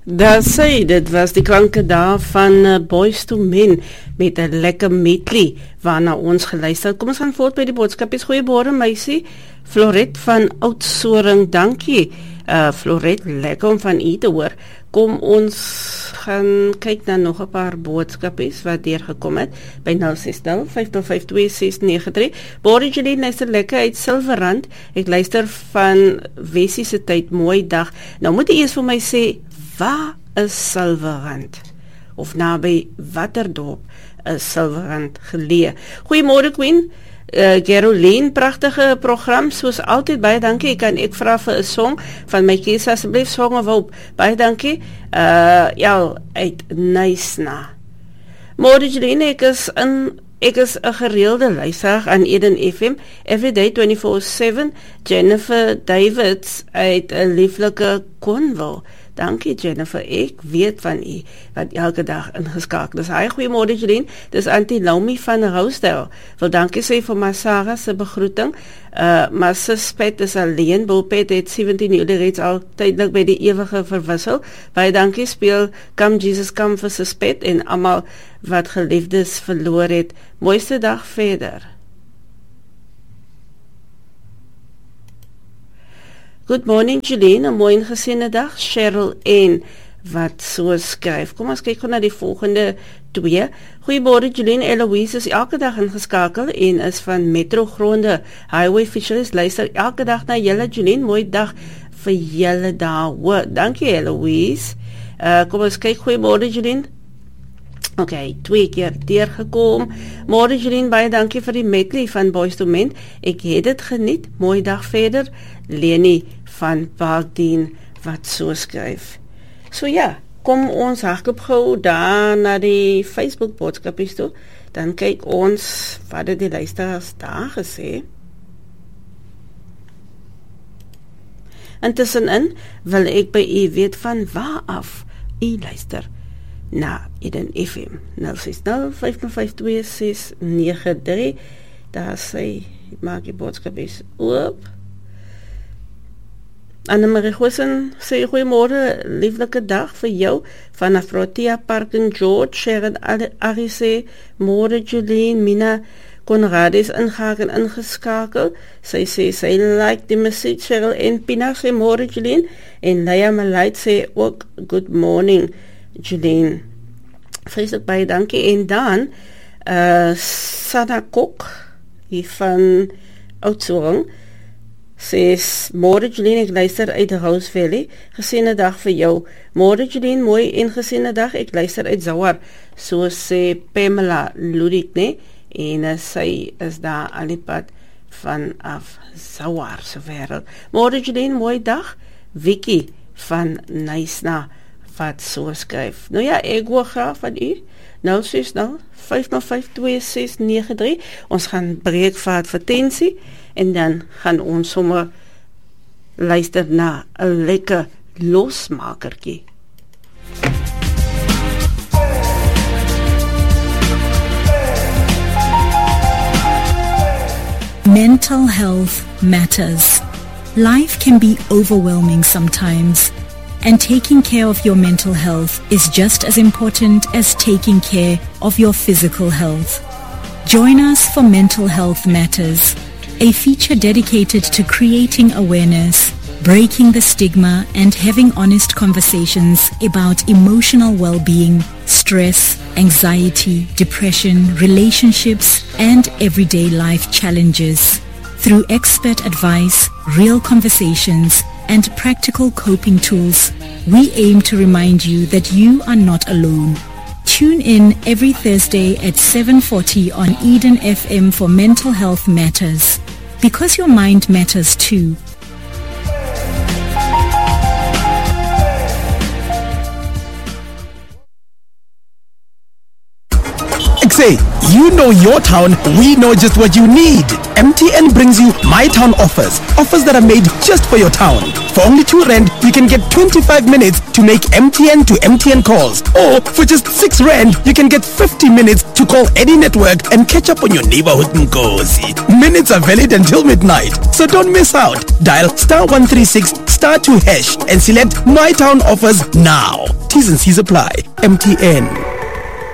Daar sê, dit was die klanke daar van Boyz II Men met 'n lekker medley waarna ons geluister. Kom ons gaan voort by die boodskapies. Goeiemôre meisie, Floret van Oudtshoorn, dankie. Floret, lekker om van u te hoor. Kom ons gaan kyk na nog 'n paar boodskapies wat deurgekom het by 060-505-2693. Boris Jeline luister lekker uit Silverrand. Ek luister van Wessie se tyd, mooi dag. Nou moet jy eers vir my sê, waar is Silverrand? Of naby Waterdorp is Silverrand geleë? Goeiemôre Queen. Gerolien, pragtige program, soos altyd, baie dankie. Ek vra vir 'n song van my keuse, asseblief, Song of Hope. Baie dankie. Ja, uit Nysna. Môre Jeline, ek is 'n gereelde luisteraar aan Eden FM, everyday 24/7. Jennifer Davids uit 'n lieflike Cornwall. Dankie Jennifer, ek weet van u wat elke dag ingeskakel is. Hi, goeiemôre Jeline, dis Auntie Laumi van Rosedale. Wil dankie sê vir Masara se begroeting. Maar Suspet is alleen, Bulpet het 17 Julie reeds al tydelik by die ewige verwissel. Baie dankie, speel Come Jesus Come vir Suspet en almal wat geliefdes verloor het. Mooiste dag verder. Good morning Jeline, 'n mooi ingesiene dag. Cheryl en wat so skryf. Kom ons kyk gou na die volgende twee. Goeiemôre Jeline, Eloise is elke dag ingeskakel en is van Metro Gronde. Highway Fisheries luister elke dag na julle Jeline, mooi dag vir julle daar. Dankie Eloise. Kom ons kyk, goeiemôre Jeline. Ok, 2 keer deurgekom. Môre Jeline, baie dankie vir die medley van Boyz II Men. Ek het dit geniet. Mooi dag verder. Leni van Parkdien wat so skryf. So ja, kom ons hardloop gou daar na die Facebook boodskapies toe. Dan kyk ons wat het die luisteraars daar gesê. Intussenin wil ek by u weet van waar af u luister na Eden FM 060-505-2693. Daar sê, ek maak die boodskapies oop. Annemarie Goosen sê, goeiemôre, lieflike dag vir jou vanaf Protea Park in George. Sharon Ari sê, môre Jolene, Mina Conrad is ingeskakel. Sy sê, sy like die musiek. Cheryl en Pina sê, môre Jolene. En Leia Malait sê ook, good morning Jolene. Vreeslik baie dankie. En dan Sana Kok hier van Oudtshoorn sê, môre Jolene, ek luister uit Rose Valley. Gesiene dag vir jou. Môre Jolene, mooi en gesiene dag. Ek luister uit Zouar. So sê Pamela Ludik, ne? En sy is daar aan die pad vanaf Zouar se wêreld. Môre Jolene, mooi dag. Vicky van Nysna wat so skryf. Nou ja, ek hoor graag van u. 060-505-2693. Ons gaan breek vir advertensie en dan gaan ons sommer luister na 'n lekker losmakertjie. Mental health matters. Life can be overwhelming sometimes, and taking care of your mental health is just as important as taking care of your physical health. Join us for Mental Health Matters, a feature dedicated to creating awareness, breaking the stigma, and having honest conversations about emotional well-being, stress, anxiety, depression, relationships, and everyday life challenges. Through expert advice, real conversations, and practical coping tools, we aim to remind you that you are not alone. Tune in every Thursday at 7:40 on Eden FM for Mental Health Matters, because your mind matters too. say, you know your town, we know just what you need. MTN brings you My Town offers that are made just for your town. For only R2, you can get 25 minutes to make MTN to MTN calls. Or for just R6, you can get 50 minutes to call any network and catch up on your neighborhood Nkosi. Minutes are valid until midnight, so don't miss out. Dial *136 *2# and select My Town offers now. T's and C's apply. MTN.